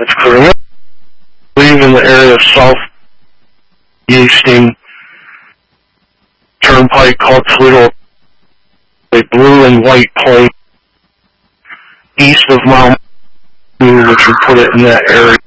That's correct. I believe in the area of South Hastings Turnpike called Toledo, a blue and white plate east of Mount, which would put it in that area.